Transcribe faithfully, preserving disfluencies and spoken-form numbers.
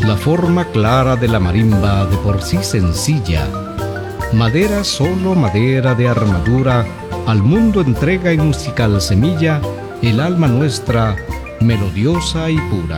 La forma clara de la marimba, de por sí sencilla, madera solo, madera de armadura, al mundo entrega en musical semilla el alma nuestra, melodiosa y pura.